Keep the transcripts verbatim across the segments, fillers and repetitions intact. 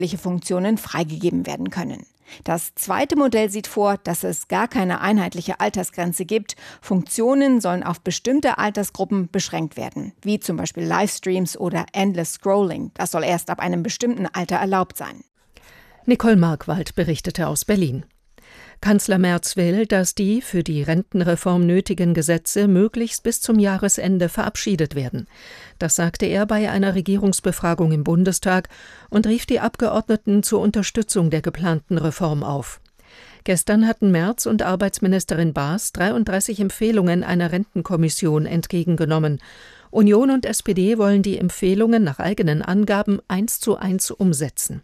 Funktionen freigegeben werden können. Das zweite Modell sieht vor, dass es gar keine einheitliche Altersgrenze gibt. Funktionen sollen auf bestimmte Altersgruppen beschränkt werden, wie zum Beispiel Livestreams oder Endless Scrolling. Das soll erst ab einem bestimmten Alter erlaubt sein. Nicole Markwald berichtete aus Berlin. Kanzler Merz will, dass die für die Rentenreform nötigen Gesetze möglichst bis zum Jahresende verabschiedet werden. Das sagte er bei einer Regierungsbefragung im Bundestag und rief die Abgeordneten zur Unterstützung der geplanten Reform auf. Gestern hatten Merz und Arbeitsministerin Baas dreiunddreißig Empfehlungen einer Rentenkommission entgegengenommen. Union und S P D wollen die Empfehlungen nach eigenen Angaben eins zu eins umsetzen.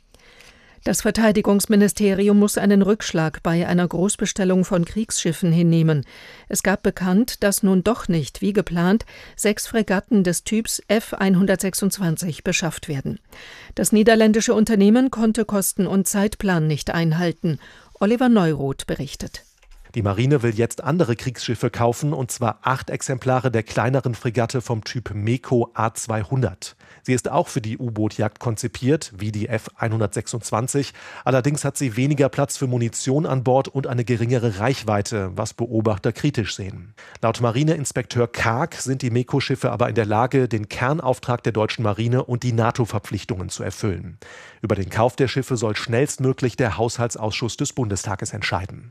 Das Verteidigungsministerium muss einen Rückschlag bei einer Großbestellung von Kriegsschiffen hinnehmen. Es gab bekannt, dass nun doch nicht, wie geplant, sechs Fregatten des Typs F hundertsechsundzwanzig beschafft werden. Das niederländische Unternehmen konnte Kosten- und Zeitplan nicht einhalten. Oliver Neuroth berichtet. Die Marine will jetzt andere Kriegsschiffe kaufen, und zwar acht Exemplare der kleineren Fregatte vom Typ MEKO A zweihundert. Sie ist auch für die U-Boot-Jagd konzipiert, wie die F hundertsechsundzwanzig. Allerdings hat sie weniger Platz für Munition an Bord und eine geringere Reichweite, was Beobachter kritisch sehen. Laut Marineinspekteur Karg sind die MEKO-Schiffe aber in der Lage, den Kernauftrag der deutschen Marine und die NATO-Verpflichtungen zu erfüllen. Über den Kauf der Schiffe soll schnellstmöglich der Haushaltsausschuss des Bundestages entscheiden.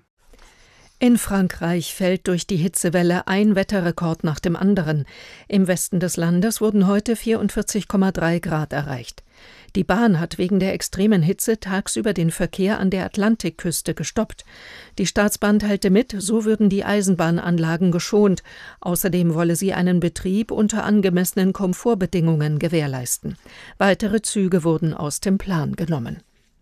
In Frankreich fällt durch die Hitzewelle ein Wetterrekord nach dem anderen. Im Westen des Landes wurden heute vierundvierzig Komma drei Grad erreicht. Die Bahn hat wegen der extremen Hitze tagsüber den Verkehr an der Atlantikküste gestoppt. Die Staatsbahn teilte mit, so würden die Eisenbahnanlagen geschont. Außerdem wolle sie einen Betrieb unter angemessenen Komfortbedingungen gewährleisten. Weitere Züge wurden aus dem Plan genommen.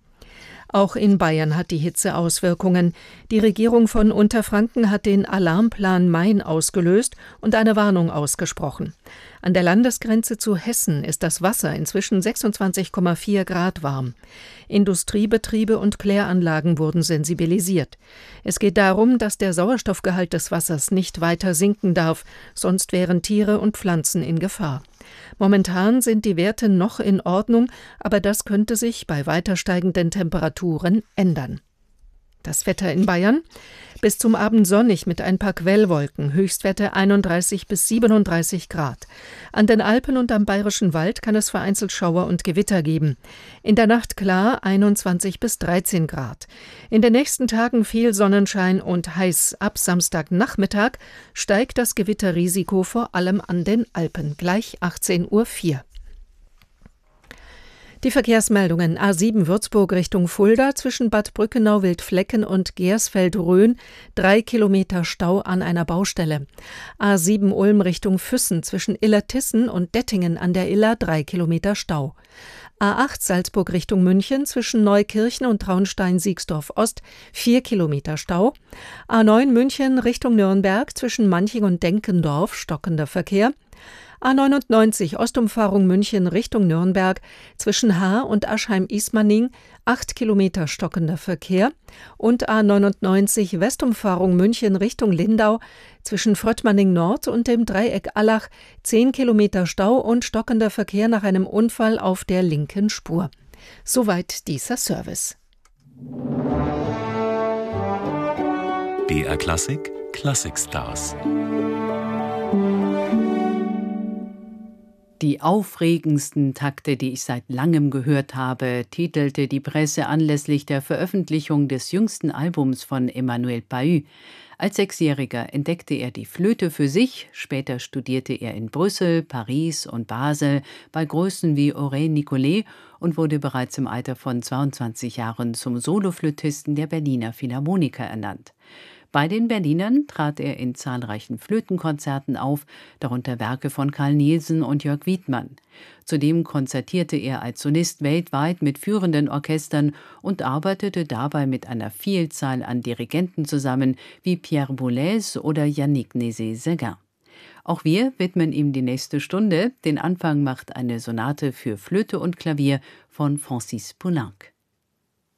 Auch in Bayern hat die Hitze Auswirkungen. Die Regierung von Unterfranken hat den Alarmplan Main ausgelöst und eine Warnung ausgesprochen. An der Landesgrenze zu Hessen ist das Wasser inzwischen sechsundzwanzig Komma vier Grad warm. Industriebetriebe und Kläranlagen wurden sensibilisiert. Es geht darum, dass der Sauerstoffgehalt des Wassers nicht weiter sinken darf, sonst wären Tiere und Pflanzen in Gefahr. Momentan sind die Werte noch in Ordnung, aber das könnte sich bei weiter steigenden Temperaturen ändern. Das Wetter in Bayern: bis zum Abend sonnig mit ein paar Quellwolken, Höchstwerte einunddreißig bis siebenunddreißig Grad. An den Alpen und am Bayerischen Wald kann es vereinzelt Schauer und Gewitter geben. In der Nacht klar, einundzwanzig bis dreizehn Grad. In den nächsten Tagen viel Sonnenschein und heiß. Ab Samstagnachmittag steigt das Gewitterrisiko vor allem an den Alpen, gleich achtzehn Uhr vier. Die Verkehrsmeldungen: A sieben Würzburg Richtung Fulda zwischen Bad Brückenau-Wildflecken und Gersfeld-Rhön, drei Kilometer Stau an einer Baustelle. A sieben Ulm Richtung Füssen zwischen Illertissen und Dettingen an der Iller, drei Kilometer Stau. A acht Salzburg Richtung München zwischen Neukirchen und Traunstein-Siegsdorf Ost, vier Kilometer Stau. A neun München Richtung Nürnberg zwischen Manching und Denkendorf, stockender Verkehr. A neunundneunzig Ostumfahrung München Richtung Nürnberg zwischen Haar und Aschheim-Ismaning, acht Kilometer stockender Verkehr. Und A neunundneunzig Westumfahrung München Richtung Lindau zwischen Fröttmanning Nord und dem Dreieck Allach, zehn Kilometer Stau und stockender Verkehr nach einem Unfall auf der linken Spur. Soweit dieser Service. B R Klassik, Classic Stars. Die aufregendsten Takte, die ich seit langem gehört habe, titelte die Presse anlässlich der Veröffentlichung des jüngsten Albums von Emmanuel Pahud. Als Sechsjähriger entdeckte er die Flöte für sich, später studierte er in Brüssel, Paris und Basel bei Größen wie Auré Nicolet und wurde bereits im Alter von zweiundzwanzig Jahren zum Soloflötisten der Berliner Philharmoniker ernannt. Bei den Berlinern trat er in zahlreichen Flötenkonzerten auf, darunter Werke von Carl Nielsen und Jörg Wiedmann. Zudem konzertierte er als Solist weltweit mit führenden Orchestern und arbeitete dabei mit einer Vielzahl an Dirigenten zusammen, wie Pierre Boulez oder Yannick Nézet-Séguin. Auch wir widmen ihm die nächste Stunde. Den Anfang macht eine Sonate für Flöte und Klavier von Francis Poulenc.